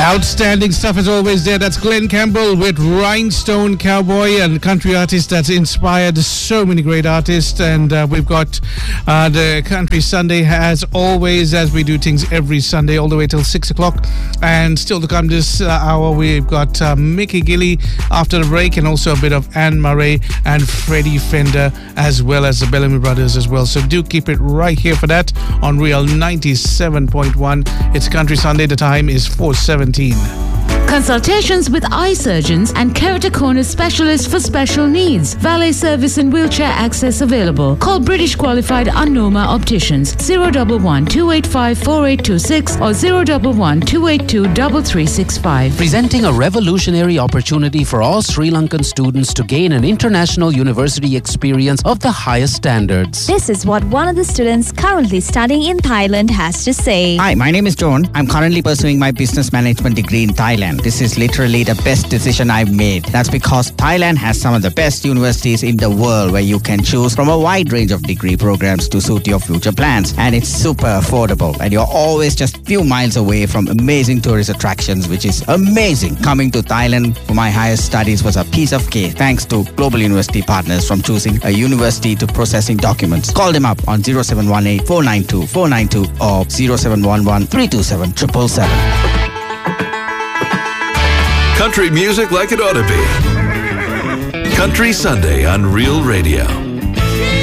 Outstanding stuff as always there. That's Glenn Campbell with Rhinestone Cowboy, and country artist that's inspired so many great artists. And we've got the Country Sunday as always, as we do things every Sunday all the way till 6 o'clock. And still to come this hour, we've got Mickey Gilley after the break, and also a bit of Anne Murray and Freddie Fender, as well as the Bellamy Brothers as well. So do keep it right here for that on Real 97.1. It's Country Sunday. The time is 4:17. Consultations with eye surgeons and keratoconus specialists for special needs. Valet service and wheelchair access available. Call British qualified Unknoma Opticians 011 285 4826 or 011 282 3365. Presenting a revolutionary opportunity for all Sri Lankan students to gain an international university experience of the highest standards. This is what one of the students currently studying in Thailand has to say. Hi, my name is John. I'm currently pursuing my business management degree in Thailand. This is literally the best decision I've made. That's because Thailand has some of the best universities in the world where you can choose from a wide range of degree programs to suit your future plans. And it's super affordable. And you're always just a few miles away from amazing tourist attractions, which is amazing. Coming to Thailand for my higher studies was a piece of cake thanks to Global University Partners, from choosing a university to processing documents. Call them up on 0718 492 492 or 0711 327 777. Country music like it ought to be. Country Sunday on Real Radio.